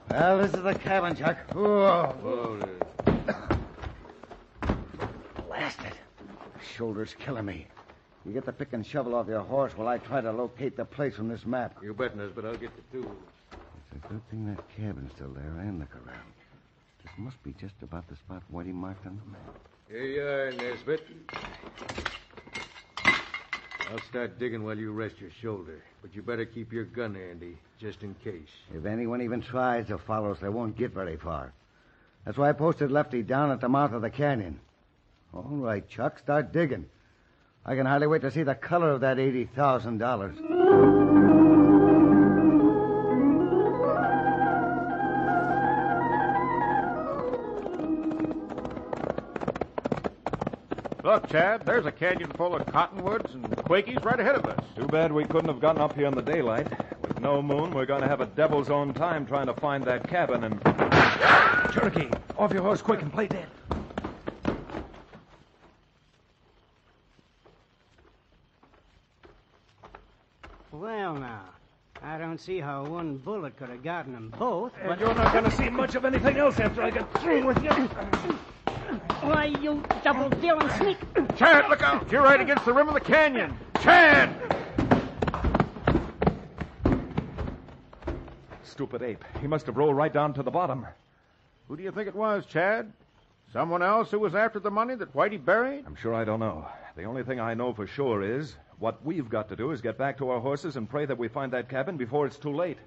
Well, this is the cabin, Chuck. Whoa. Blast it. The shoulder's killing me. You get the pick and shovel off your horse while I try to locate the place on this map. You bet, Nesbitt. I'll get the tools. It's a good thing that cabin's still there and the corral. This must be just about the spot Whitey marked on the map. Here you are, Nesbitt. I'll start digging while you rest your shoulder. But you better keep your gun handy, just in case. If anyone even tries to follow us, they won't get very far. That's why I posted Lefty down at the mouth of the canyon. All right, Chuck, start digging. I can hardly wait to see the color of that $80,000. Look, Chad, there's a canyon full of cottonwoods and quakies right ahead of us. Too bad we couldn't have gotten up here in the daylight. With no moon, we're going to have a devil's own time trying to find that cabin and... Cherokee, off your horse quick and play dead. Well, now, I don't see how one bullet could have gotten them both, but... And you're not going to see much of anything else after I get through with you. Why, you double-dealing sneak... Chad, look out! You're right against the rim of the canyon. Chad! Stupid ape. He must have rolled right down to the bottom. Who do you think it was, Chad? Someone else who was after the money that Whitey buried? I'm sure I don't know. The only thing I know for sure is what we've got to do is get back to our horses and pray that we find that cabin before it's too late.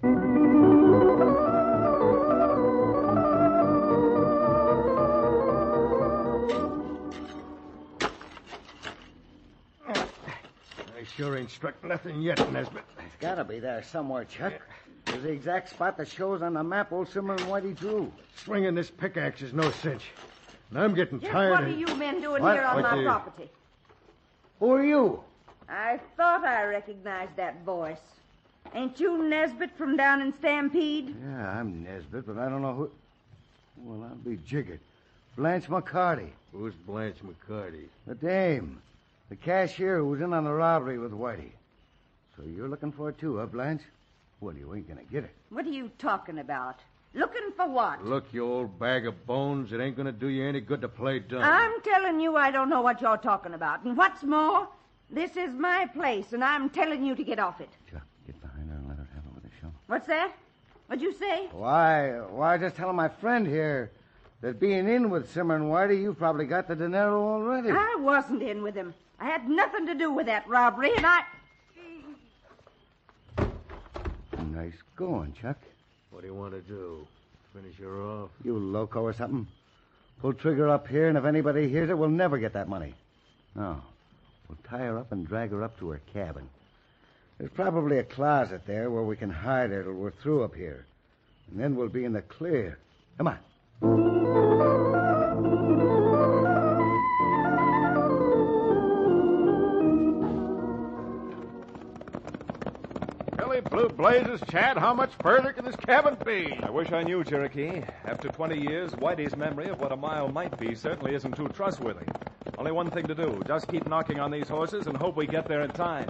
I sure ain't struck nothing yet, Nesbitt. It's got to be there somewhere, Chuck. There's the exact spot that shows on the map old Simmer and Whitey drew. Swinging this pickaxe is no cinch. And I'm getting Just tired what of... are you men doing What? here on What my do you- property? Who are you? I thought I recognized that voice. Ain't you Nesbitt from down in Stampede? Yeah, I'm Nesbitt, but I don't know who... Well, I'll be jiggered. Blanche McCarty. Who's Blanche McCarty? The dame. The cashier who was in on the robbery with Whitey. So you're looking for it too, huh, Blanche? Well, you ain't gonna get it. What are you talking about? Looking for what? Look, you old bag of bones, it ain't gonna do you any good to play dumb. I'm telling you I don't know what you're talking about. And what's more, this is my place, and I'm telling you to get off it. Chuck, get behind her and let her have it with a shovel. What's that? What'd you say? Why, just telling my friend here that being in with Simmer and Whitey, you've probably got the dinero already. I wasn't in with him. I had nothing to do with that robbery, and I... Nice going, Chuck. What do you want to do? Finish her off? You loco or something? Pull trigger up here, and if anybody hears it, we'll never get that money. No. We'll tie her up and drag her up to her cabin. There's probably a closet there where we can hide her till we're through up here. And then we'll be in the clear. Come on. Billy Blue Blazes, Chad, how much further can this cabin be? I wish I knew, Cherokee. After 20 years, Whitey's memory of what a mile might be certainly isn't too trustworthy. Only one thing to do. Just keep knocking on these horses and hope we get there in time.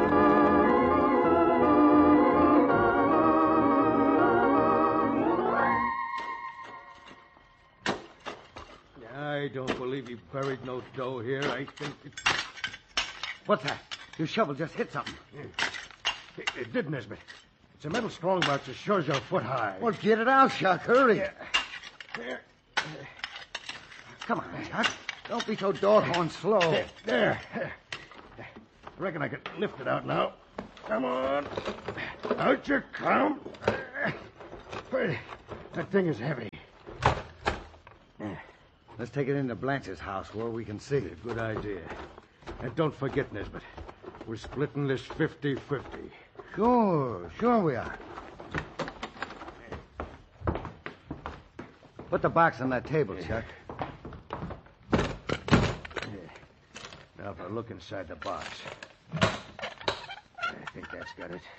I don't believe he buried no dough here. I think What's that? Your shovel just hit something. it did, Nesbitt. It's a metal strongbox that shows you're a foot high. Well, get it out, Chuck. Hurry. There. Come on, Chuck. Don't be so doggone slow. There. I reckon I can lift it out now. Come on. Out you come. But that thing is heavy. Let's take it into Blanche's house where we can see. Good idea. And don't forget, Nesbitt, we're splitting this 50-50. Sure we are. Put the box on that table, Chuck. Now, if I look inside the box. I think that's got it.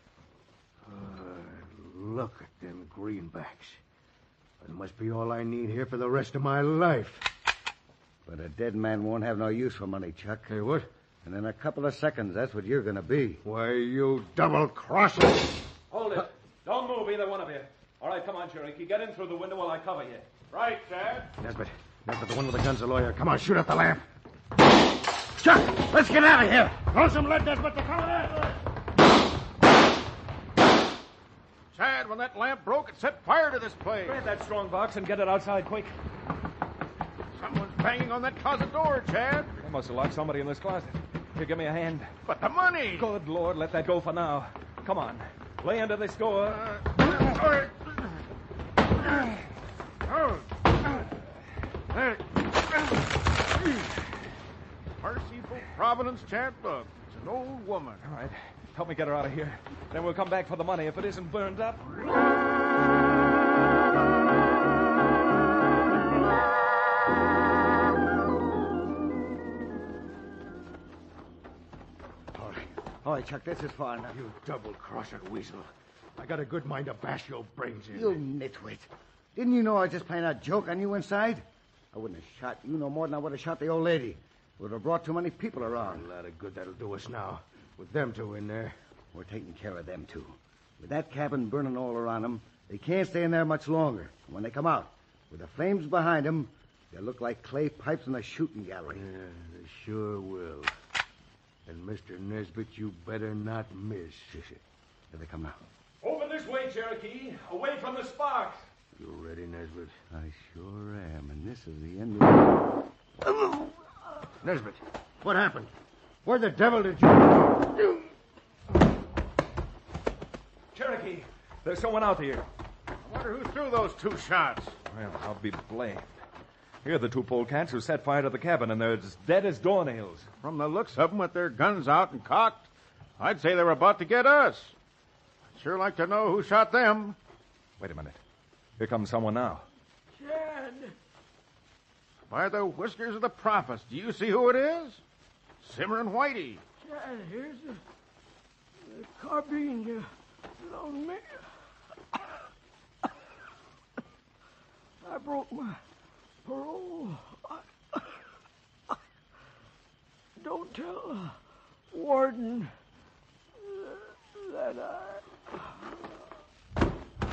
Look at them greenbacks. That must be all I need here for the rest of my life. But a dead man won't have no use for money, Chuck. Hey, what? And in a couple of seconds, that's what you're going to be. Why, you double-crosser. Hold it. Don't move, either one of you. All right, come on, Cherokee. Get in through the window while I cover you. Right, Chad. Nesbitt, the one with the gun's a lawyer. Come on, shoot at the lamp. Chuck, let's get out of here. Throw some lead, Nesbitt, to cover that. Chad, when that lamp broke, it set fire to this place. Grab that strong box and get it outside quick. Someone's banging on that closet door, Chad. They must have locked somebody in this closet. Here, give me a hand. But the money. Good Lord, let that go for now. Come on. Lay into this door. Merciful Providence, Chad. Look, it's an old woman. All right. Help me get her out of here. Then we'll come back for the money if it isn't burned up. All right, Chuck, this is far enough. You double-crosser weasel. I got a good mind to bash your brains in. You nitwit. Didn't you know I was just playing a joke on you inside? I wouldn't have shot you no more than I would have shot the old lady. It would have brought too many people around. A lot of good that'll do us now. With them two in there. We're taking care of them, too. With that cabin burning all around them, they can't stay in there much longer. And when they come out, with the flames behind them, they'll look like clay pipes in a shooting gallery. Yeah, they sure will. And Mr. Nesbitt, you better not miss. Here they come now. Open this way, Cherokee. Away from the sparks. You ready, Nesbitt? I sure am, and this is the end of... Nesbitt, what happened? Where the devil did you... Cherokee, there's someone out here. I wonder who threw those 2 shots. Well, I'll be blamed. Here are the 2 polecats who set fire to the cabin, and they're as dead as doornails. From the looks of them with their guns out and cocked, I'd say they were about to get us. I'd sure like to know who shot them. Wait a minute. Here comes someone now. Chad. By the whiskers of the prophets, do you see who it is? Simmer and Whitey. Chad, here's the carbine you loaned me. I broke my parole. Don't tell Warden that I...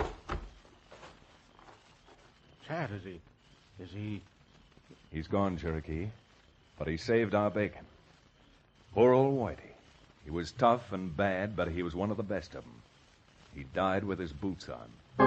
Chad, is he... He's gone, Cherokee. But he saved our bacon. Poor old Whitey. He was tough and bad, but he was one of the best of them. He died with his boots on.